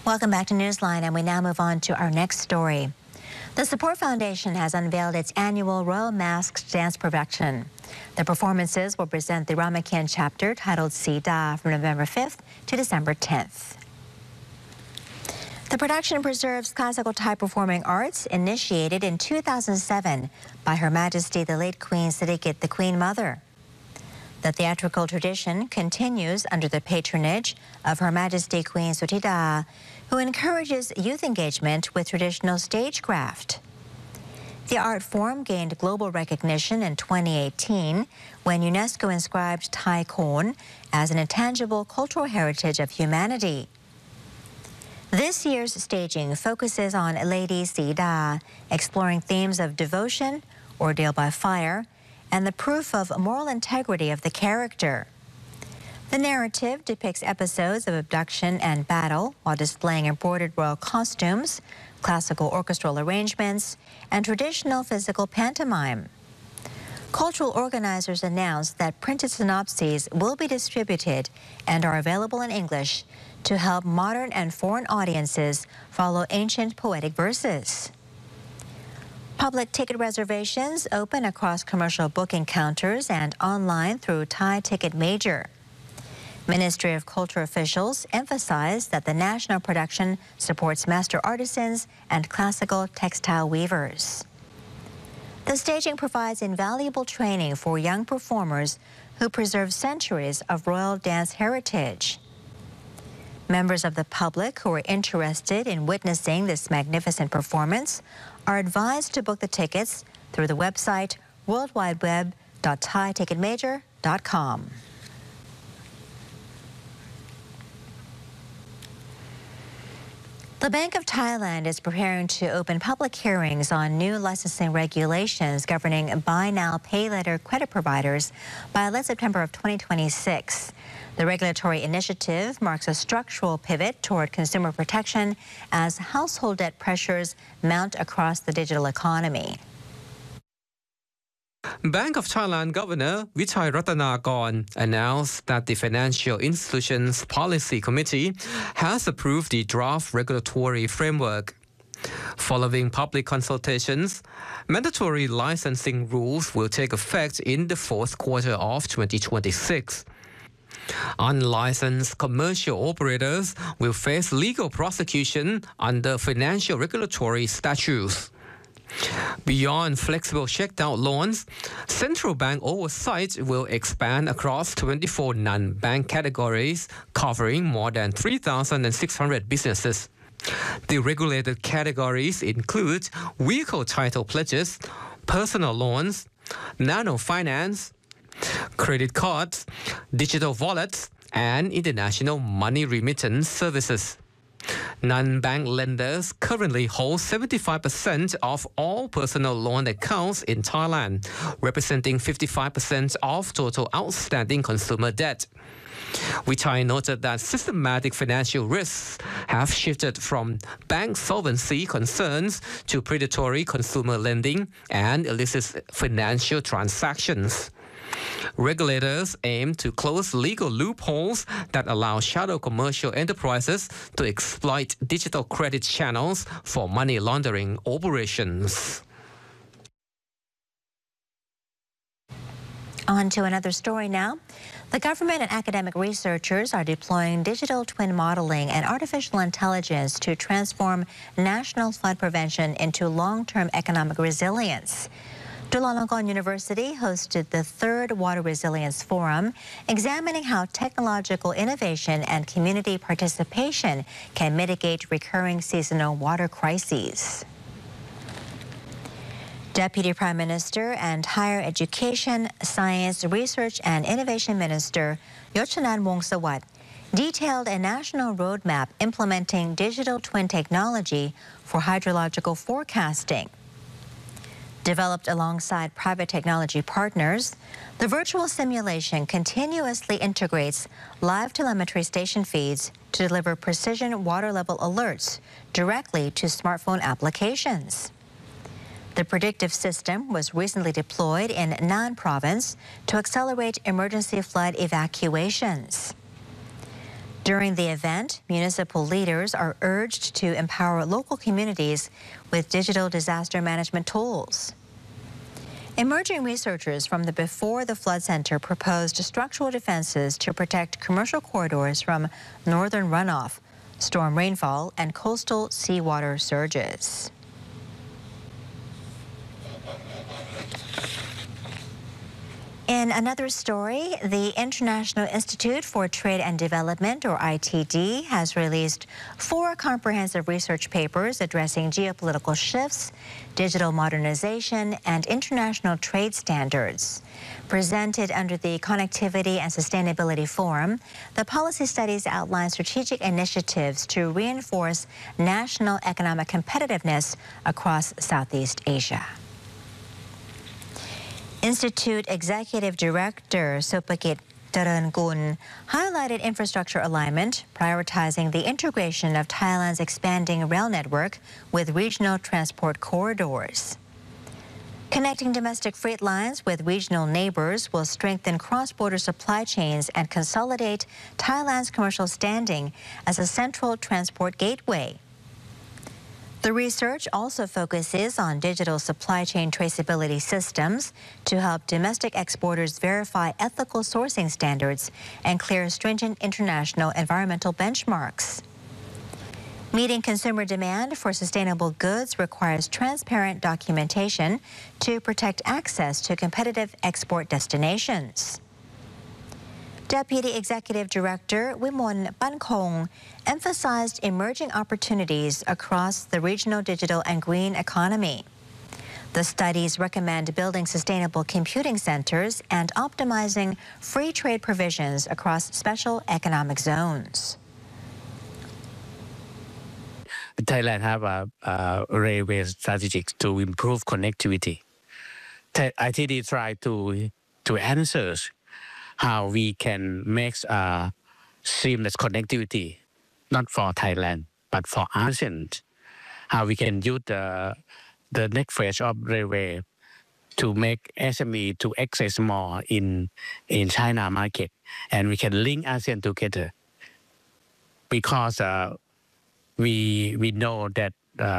Welcome back to Newsline, and we now move on to our next story. The Support Foundation has unveiled its annual Royal Masks dance production. The performances will present the Ramakien chapter titled Sida from November 5th to December 10th. The production preserves classical Thai performing arts initiated in 2007 by Her Majesty the late Queen Sirikit, the Queen Mother. The theatrical tradition continues under the patronage of Her Majesty Queen Suthida, who encourages youth engagement with traditional stagecraft. The art form gained global recognition in 2018 when UNESCO inscribed Thai Khon as an intangible cultural heritage of humanity. This year's staging focuses on Lady Sida, exploring themes of devotion, ordeal by fire, and the proof of moral integrity of the character. The narrative depicts episodes of abduction and battle while displaying embroidered royal costumes, classical orchestral arrangements, and traditional physical pantomime. Cultural organizers announced that printed synopses will be distributed and are available in English to help modern and foreign audiences follow ancient poetic verses. Public ticket reservations open across commercial booking counters and online through Thai Ticket Major. Ministry of Culture officials emphasized that the national production supports master artisans and classical textile weavers. The staging provides invaluable training for young performers who preserve centuries of royal dance heritage. Members of the public who are interested in witnessing this magnificent performance are advised to book the tickets through the website worldwideweb.thaiticketmajor.com. The Bank of Thailand is preparing to open public hearings on new licensing regulations governing buy now, pay later credit providers by late September of 2026. The regulatory initiative marks a structural pivot toward consumer protection as household debt pressures mount across the digital economy. Bank of Thailand Governor Vichai Ratanakorn announced that the Financial Institutions Policy Committee has approved the draft regulatory framework. Following public consultations, mandatory licensing rules will take effect in the fourth quarter of 2026. Unlicensed commercial operators will face legal prosecution under financial regulatory statutes. Beyond flexible checked-out loans, central bank oversight will expand across 24 non-bank categories, covering more than 3,600 businesses. The regulated categories include vehicle title pledges, personal loans, nano finance, credit cards, digital wallets, and international money remittance services. Non-bank lenders currently hold 75% of all personal loan accounts in Thailand, representing 55% of total outstanding consumer debt. Vichai noted that systematic financial risks have shifted from bank solvency concerns to predatory consumer lending and illicit financial transactions. Regulators aim to close legal loopholes that allow shadow commercial enterprises to exploit digital credit channels for money laundering operations. On to another story now. The government and academic researchers are deploying digital twin modeling and artificial intelligence to transform national flood prevention into long-term economic resilience. Chulalongkorn University hosted the third Water Resilience Forum, examining how technological innovation and community participation can mitigate recurring seasonal water crises. Deputy Prime Minister and Higher Education, Science, Research and Innovation Minister Yochanan Wongsavat detailed a national roadmap implementing digital twin technology for hydrological forecasting. Developed alongside private technology partners, the virtual simulation continuously integrates live telemetry station feeds to deliver precision water level alerts directly to smartphone applications. The predictive system was recently deployed in Nan Province to accelerate emergency flood evacuations. During the event, municipal leaders are urged to empower local communities with digital disaster management tools. Emerging researchers from the Before the Flood Center proposed structural defenses to protect commercial corridors from northern runoff, storm rainfall, and coastal seawater surges. In another story, the International Institute for Trade and Development, or ITD, has released 4 comprehensive research papers addressing geopolitical shifts, digital modernization, and international trade standards. Presented under the Connectivity and Sustainability Forum, the policy studies outline strategic initiatives to reinforce national economic competitiveness across Southeast Asia. Institute Executive Director Supakit Jarankul highlighted infrastructure alignment, prioritizing the integration of Thailand's expanding rail network with regional transport corridors. Connecting domestic freight lines with regional neighbors will strengthen cross-border supply chains and consolidate Thailand's commercial standing as a central transport gateway. The research also focuses on digital supply chain traceability systems to help domestic exporters verify ethical sourcing standards and clear stringent international environmental benchmarks. Meeting consumer demand for sustainable goods requires transparent documentation to protect access to competitive export destinations. Deputy Executive Director Wimon Bankong emphasized emerging opportunities across the regional digital and green economy. The studies recommend building sustainable computing centers and optimizing free trade provisions across special economic zones. Thailand have a railway strategy to improve connectivity. ITD try to answer how we can make seamless connectivity, not for Thailand, but for ASEAN. How we can use the next phase of railway to make SME to access more in China market, and we can link ASEAN together. Because we know that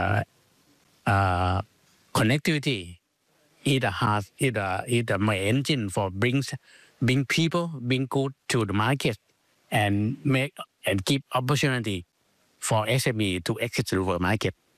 connectivity is the main engine for bring people, bring goods to the market, and give opportunity for SME to exit to the world market.